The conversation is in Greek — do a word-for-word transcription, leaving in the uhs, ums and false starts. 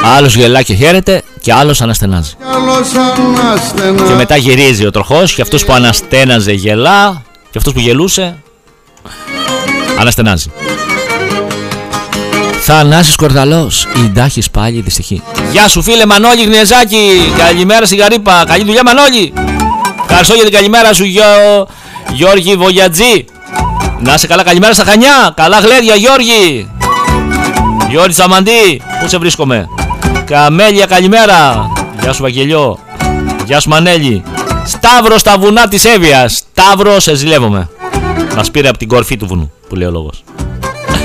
Άλλος γελά και χαίρεται και άλλος αναστενάζει. Και μετά γυρίζει ο τροχός και αυτός που αναστέναζε γελά και αυτός που γελούσε αναστενάζει. Θανάσης Κορδαλός, η Ντάχης πάλι δυστυχή. Γεια σου φίλε Μανώλη Γνιεζάκη. Καλημέρα στην Γαρύπα. Καλή δουλειά Μανώλη. Ευχαριστώ για την καλημέρα σου Γιώ... Γιώργη Βογιατζή. Να είσαι καλά, καλημέρα στα Χανιά. Καλά γλέδια Γιώργη. Γιώργη Τσαμαντή, πού σε βρίσκομαι. Καμέλια καλημέρα. Γεια σου Βαγγελιό. Γεια σου Μανέλη. Σταύρος στα βουνά της Εύβοιας. Σταύρο, σε ζηλεύομαι. Μας πήρε από την κορφή του βουνού που λέει ο λόγος.